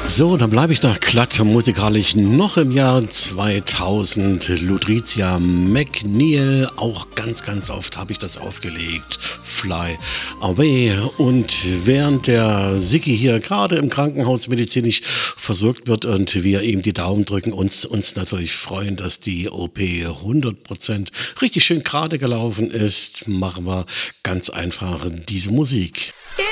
So, dann bleibe ich noch glatt musikalisch noch im Jahr 2000. Ludwig McNeil, auch ganz oft habe ich das aufgelegt. Fly Away. Und während der Sicki hier gerade im Krankenhaus medizinisch versorgt wird und wir ihm die Daumen drücken, uns natürlich freuen, dass die OP 100% richtig schön gerade gelaufen ist, machen wir ganz einfach diese Musik. Yeah.